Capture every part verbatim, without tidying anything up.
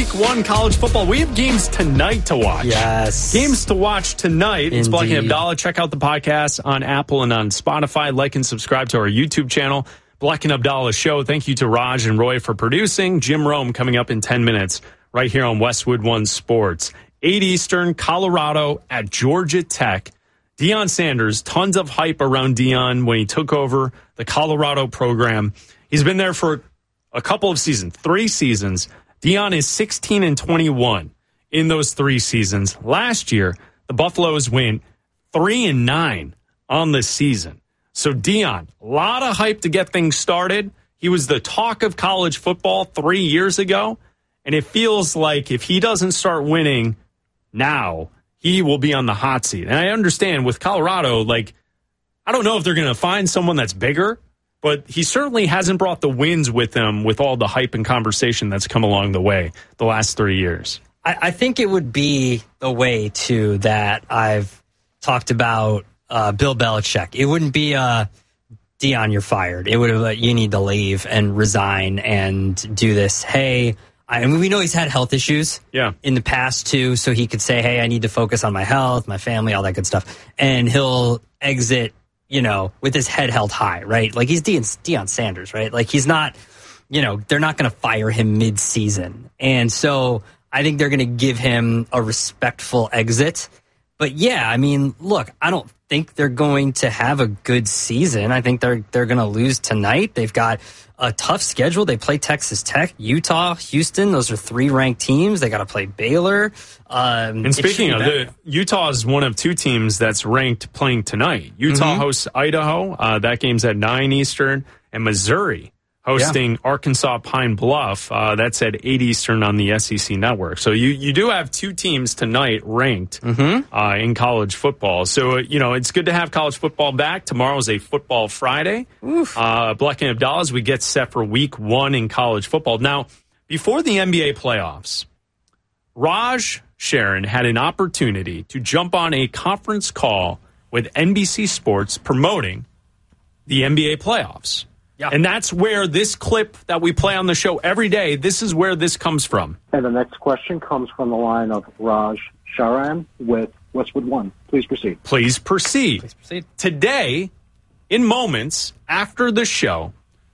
week one college football. We have games tonight to watch. Yes. Games to watch tonight. Indeed. It's Black and Abdallah. Check out the podcast on Apple and on Spotify. Like and subscribe to our YouTube channel, Black and Abdallah Show. Thank you to Raj and Roy for producing. Jim Rome coming up in ten minutes right here on Westwood One Sports. eight Eastern, Colorado at Georgia Tech. Deion Sanders, tons of hype around Deion when he took over the Colorado program. He's been there for a couple of seasons, three seasons. Deion is sixteen and twenty-one in those three seasons. Last year, the Buffaloes went three and nine on the season. So Deion, a lot of hype to get things started. He was the talk of college football three years ago, and it feels like if he doesn't start winning now, he will be on the hot seat. And I understand with Colorado, like, I don't know if they're going to find someone that's bigger, but he certainly hasn't brought the wins with him with all the hype and conversation that's come along the way the last three years. I, I think it would be the way, too, that I've talked about uh, Bill Belichick. It wouldn't be uh, Deion, you're fired. It would have, uh, you need to leave and resign and do this. Hey, I mean, we know he's had health issues yeah. in the past, too, so he could say, hey, I need to focus on my health, my family, all that good stuff. And he'll exit, you know, with his head held high, right? Like, he's Deion, Deion Sanders, right? Like, he's not, you know, they're not going to fire him mid-season. And so I think they're going to give him a respectful exit. But, yeah, I mean, look, I don't think they're going to have a good season. I think they're they're going to lose tonight. They've got a tough schedule. They play Texas Tech, Utah, Houston. Those are three ranked teams. They got to play Baylor. Um, and speaking of, the, Utah is one of two teams that's ranked playing tonight. Utah mm-hmm. hosts Idaho. Uh, that game's at nine Eastern. And Missouri hosting yeah. Arkansas Pine Bluff. Uh, that's at eight Eastern on the S E C Network. So you, you do have two teams tonight ranked mm-hmm. uh, in college football. So, you know, it's good to have college football back. Tomorrow is a football Friday. Uh, Black and Abdallah, as we get set for week one in college football. Now, before the N B A playoffs, Raj Sharon had an opportunity to jump on a conference call with N B C Sports promoting the N B A playoffs. Yeah. And that's where this clip that we play on the show every day, this is where this comes from. And the next question comes from the line of Raj Sharan with Westwood One. Please proceed. Please proceed. Please proceed. Today, in moments after the show,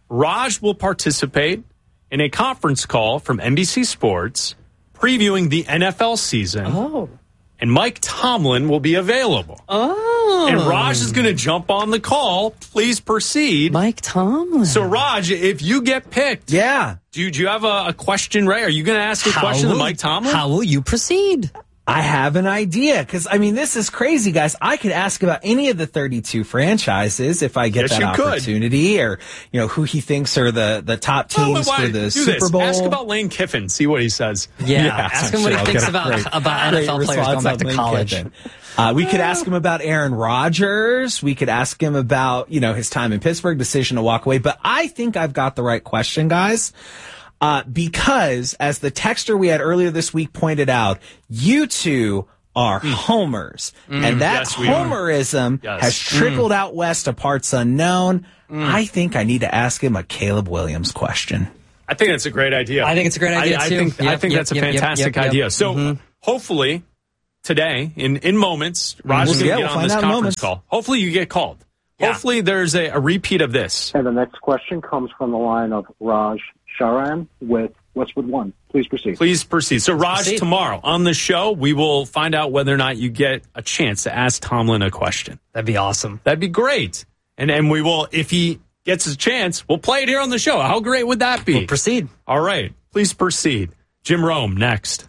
Raj will participate in a conference call from N B C Sports previewing the N F L season. Oh. And Mike Tomlin will be available. Oh. And Raj is going to jump on the call. Please proceed. Mike Tomlin. So, Raj, if you get picked, yeah. do you, do you have a, a question, Ray? Are you going to ask a how question will, to Mike Tomlin? How will you proceed? I have an idea, because, I mean, this is crazy, guys. I could ask about any of the thirty-two franchises if I get yes, that opportunity, could. Or, you know, who he thinks are the, the top teams well, for the do Super this. Bowl. Ask about Lane Kiffin, see what he says. Yeah, yeah ask him what he thinks about, great, about N F L players going back to Lane college. Uh, we could ask him about Aaron Rodgers. We could ask him about, you know, his time in Pittsburgh, decision to walk away. But I think I've got the right question, guys. Uh, because, as the texter we had earlier this week pointed out, you two are mm. homers. Mm, and that yes, homerism yes. has trickled mm. out west to parts unknown. Mm. I think I need to ask him a Caleb Williams question. I think that's a great idea. I think it's a great idea, I, too. I think, yep, I think yep, that's a yep, fantastic yep, yep, idea. yep. So, mm-hmm. hopefully, today, in, in moments, Raj is we'll, going to yeah, get we'll on this conference moments. call. Hopefully, you get called. Yeah. Hopefully, there's a, a repeat of this. And the next question comes from the line of Raj Sharan with Westwood One. Please proceed. Please proceed. So, Raj, proceed. tomorrow on the show, we will find out whether or not you get a chance to ask Tomlin a question. That'd be awesome. That'd be great. And and we will, if he gets a chance, we'll play it here on the show. How great would that be? We'll proceed. All right. Please proceed. Jim Rome, next.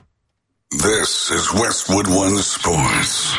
This is Westwood One Sports.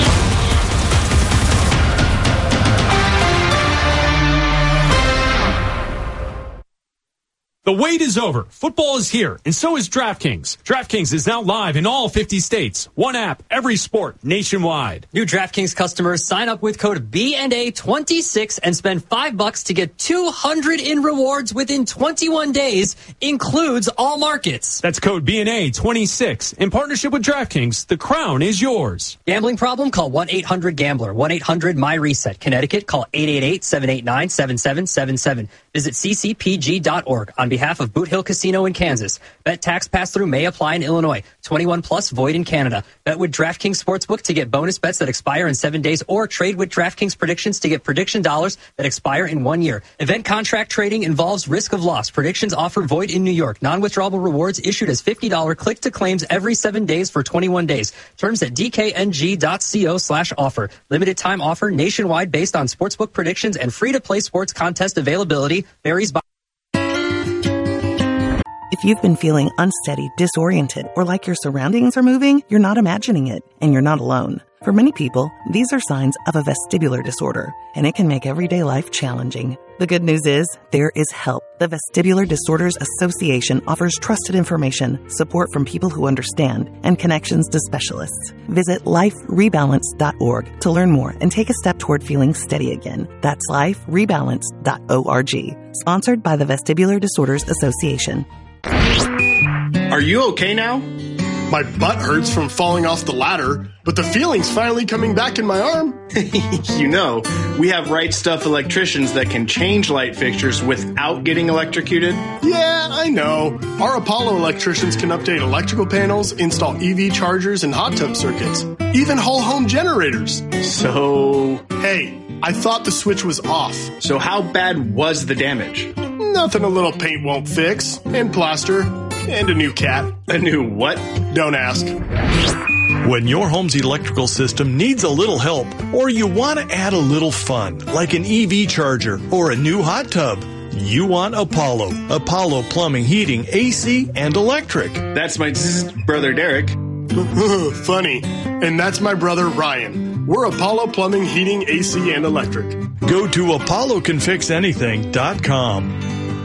The wait is over. Football is here, and so is DraftKings. DraftKings is now live in all fifty states. One app, every sport, nationwide. New DraftKings customers sign up with code B N A twenty-six and spend five bucks to get two hundred in rewards within twenty-one days. Includes all markets. That's code B N A twenty-six. In partnership with DraftKings, the crown is yours. Gambling problem? Call one eight hundred gambler. one eight hundred my reset. Connecticut, call eight eight eight, seven eight nine, seven seven seven seven. Visit c c p g dot org on behalf of Boot Hill Casino in Kansas. Bet tax pass-through may apply in Illinois. twenty-one plus void in Canada. Bet with DraftKings Sportsbook to get bonus bets that expire in seven days or trade with DraftKings predictions to get prediction dollars that expire in one year. Event contract trading involves risk of loss. Predictions offered void in New York. Non-withdrawable rewards issued as fifty dollars click-to-claims every seven days for twenty-one days. Terms at d k n g dot co slash offer. Limited time offer nationwide based on sportsbook predictions and free-to-play sports contest availability varies by... If you've been feeling unsteady, disoriented, or like your surroundings are moving, you're not imagining it, and you're not alone. For many people, these are signs of a vestibular disorder, and it can make everyday life challenging. The good news is, there is help. The Vestibular Disorders Association offers trusted information, support from people who understand, and connections to specialists. Visit life rebalance dot org to learn more and take a step toward feeling steady again. That's life rebalance dot org. Sponsored by the Vestibular Disorders Association. Are you okay now? My butt hurts from falling off the ladder, but the feeling's finally coming back in my arm. You know, we have Right Stuff electricians that can change light fixtures without getting electrocuted. Yeah, I know. Our Apollo electricians can update electrical panels, install E V chargers and hot tub circuits, even whole home generators. So... Hey, I thought the switch was off. So how bad was the damage? Nothing a little paint won't fix, and plaster, and a new cat. A new what? Don't ask. When your home's electrical system needs a little help, or you want to add a little fun, like an E V charger or a new hot tub, you want Apollo. Apollo Plumbing, Heating, A C, and Electric. That's my brother Derek. Funny. And that's my brother Ryan. We're Apollo Plumbing, Heating, A C, and Electric. Go to apollo can fix anything dot com.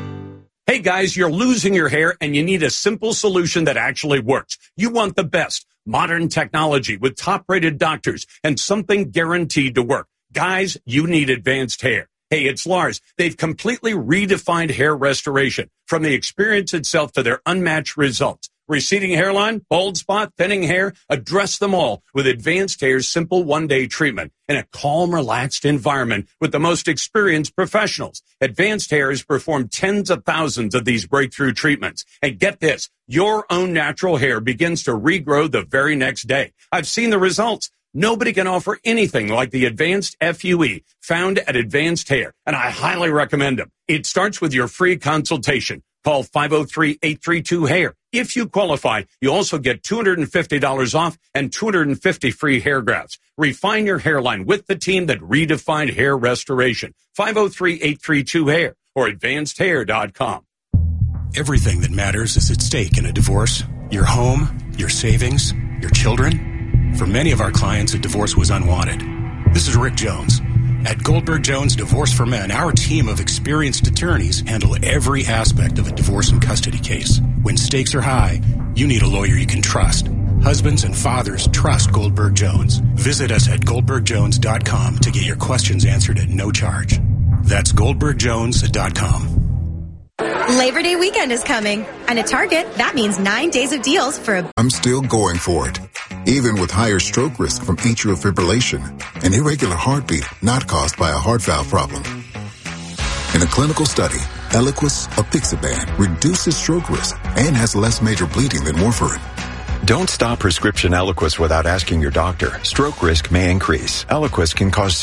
Hey guys, you're losing your hair and you need a simple solution that actually works. You want the best modern technology with top-rated doctors and something guaranteed to work. Guys, you need Advanced Hair. Hey, it's Lars. They've completely redefined hair restoration, from the experience itself to their unmatched results. Receding hairline, bald spot, thinning hair, address them all with Advanced Hair's simple one-day treatment in a calm, relaxed environment with the most experienced professionals. Advanced Hair has performed tens of thousands of these breakthrough treatments. And get this, your own natural hair begins to regrow the very next day. I've seen the results. Nobody can offer anything like the Advanced F U E found at Advanced Hair, and I highly recommend them. It starts with your free consultation. Call five oh three, eight three two, hair. If you qualify, you also get two hundred fifty dollars off and two hundred fifty free hair grafts. Refine your hairline with the team that redefined hair restoration. five oh three, eight three two, hair or advanced hair dot com. Everything that matters is at stake in a divorce. Your home, your savings, your children. For many of our clients, a divorce was unwanted. This is Rick Jones. At Goldberg Jones Divorce for Men, our team of experienced attorneys handle every aspect of a divorce and custody case. When stakes are high, you need a lawyer you can trust. Husbands and fathers trust Goldberg Jones. Visit us at goldberg jones dot com to get your questions answered at no charge. That's goldberg jones dot com. Labor Day weekend is coming, and at Target, that means nine days of deals for a... I'm still going for it, even with higher stroke risk from atrial fibrillation, an irregular heartbeat not caused by a heart valve problem. In a clinical study, Eliquis apixaban reduces stroke risk and has less major bleeding than warfarin. Don't stop prescription Eliquis without asking your doctor. Stroke risk may increase. Eliquis can cause